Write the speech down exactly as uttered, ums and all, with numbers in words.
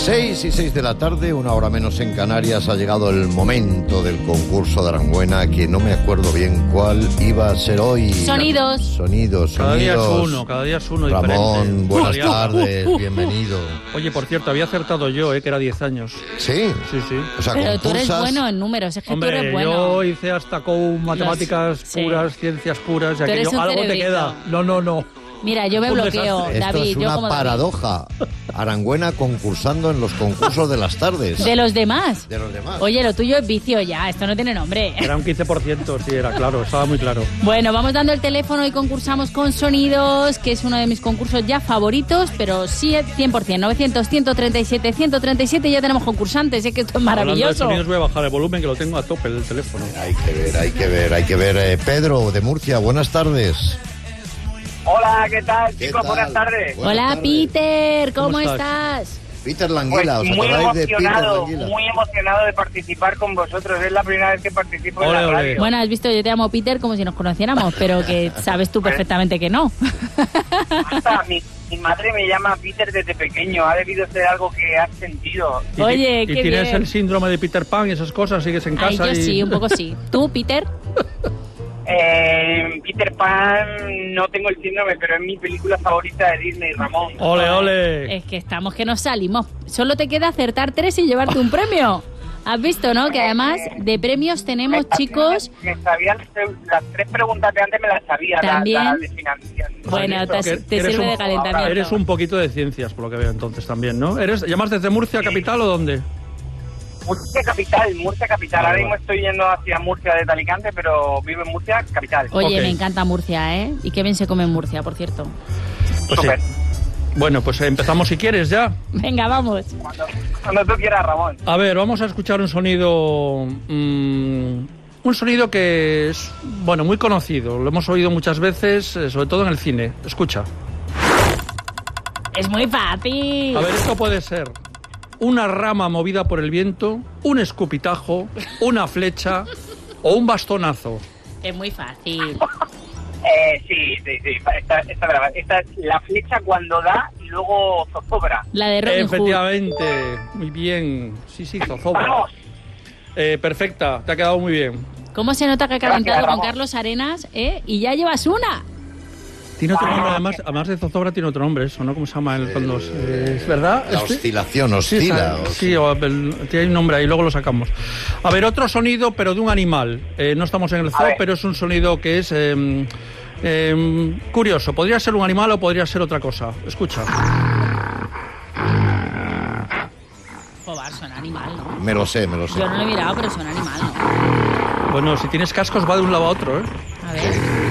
Seis y seis de la tarde, una hora menos en Canarias, ha llegado el momento del concurso de Aranguena, que no me acuerdo bien cuál iba a ser hoy. Sonidos. Sonidos, Cada día es sonidos. uno, cada día es uno Ramón, diferente. buenas Cada día- tardes, Uh, uh, uh. bienvenido. Oye, por cierto, había acertado yo, eh, que era diez años. ¿Sí? Sí, sí. O sea, Pero tú eres concursas- bueno en números, es que Hombre, tú eres bueno. yo hice hasta con matemáticas sí. puras, ciencias puras, y Tú eres aquello, un algo te cerebrito. queda. No, no, no. Mira, yo me Un bloqueo, desastre. Esto David. es yo una como David. paradoja. Aranguena concursando en los concursos de las tardes. De los demás. De los demás. Oye, lo tuyo es vicio ya, esto no tiene nombre. Era un quince por ciento, sí, era claro, estaba muy claro. Bueno, vamos dando el teléfono y concursamos con Sonidos, que es uno de mis concursos ya favoritos, pero sí cien por ciento. novecientos, ciento treinta y siete, ciento treinta y siete, ya tenemos concursantes, es que esto es Hablando de maravilloso. sonidos, voy a bajar el volumen, que lo tengo a tope el teléfono. Hay que ver, hay que ver, hay que ver. Eh, Pedro, de Murcia, buenas tardes. Hola, ¿qué tal, ¿Qué chicos? tal? Buenas tardes. Buenas Hola, tardes. Peter, ¿cómo, ¿Cómo estás? estás? Peter Pues Languila, ¿os muy acordáis de Peter emocionado, Languila? muy emocionado de participar con vosotros. Es la primera vez que participo en Ole, la ole. radio. Bueno, has visto, yo te llamo Peter como si nos conociéramos, pero que sabes tú perfectamente que no. Hasta mi, mi madre me llama Peter desde pequeño. Ha debido ser algo que has sentido. Y, Oye, y qué tienes bien. el síndrome de Peter Pan y esas cosas, sigues en Ay, casa yo y... sí, un poco sí. ¿Tú, Peter? Eh, Peter Pan, no tengo el síndrome, pero es mi película favorita de Disney, Ramón. Ole, ole. Es que estamos que nos salimos. Solo te queda acertar tres y llevarte un premio. ¿Has visto, no? Que además de premios tenemos, chicos... Me sabía las, las tres preguntas de antes, me las sabía. la- También. La, de financiación. Bueno, te, Que- te que eres sirve un- de calentamiento. Eres un poquito de ciencias, por lo que veo entonces también, ¿no? ¿Eres, ¿Llamas desde Murcia, capital, o dónde? Murcia capital, Murcia capital. Vale, Ahora mismo vale. estoy yendo hacia Murcia desde Alicante, pero vivo en Murcia capital. Oye, Ok. me encanta Murcia, ¿eh? Y qué bien se come en Murcia, por cierto. Pues sí. Súper. Bueno, pues empezamos si quieres ya. Venga, vamos. Cuando, cuando tú quieras, Ramón. A ver, vamos a escuchar un sonido... mm, un sonido que es, bueno, muy conocido. Lo hemos oído muchas veces, eh, sobre todo en el cine. Escucha. Es muy fácil. A ver, esto puede ser una rama movida por el viento, un escupitajo, una flecha o un bastonazo. Es muy fácil. Eh, sí, sí, sí. Esta, esta, esta, esta es la flecha cuando da y luego zozobra. La de Robin Hood. Efectivamente, muy bien. Sí, sí, zozobra. ¡Vamos! Eh, perfecta, te ha quedado muy bien. ¿Cómo se nota que ha Gracias, calentado con Ramón. Carlos Arenas, eh? Y ya llevas una. Tiene otro nombre, además, además de zozobra tiene otro nombre, eso, ¿no? ¿Cómo se llama? El, cuando, eh, ¿Es verdad? La Este- oscilación, Sí, oscila. está- os- sí, o el- tiene un nombre ahí, luego lo sacamos. A ver, otro sonido, pero de un animal. Eh, no estamos en el A zoo, ver. pero es un sonido que es eh, eh, curioso. Podría ser un animal o podría ser otra cosa. Escucha. Joder, suena animal, ¿no? Me lo sé, me lo sé. Yo no lo he mirado, pero suena animal, ¿no? Bueno, si tienes cascos va de un lado a otro, ¿eh? A ver.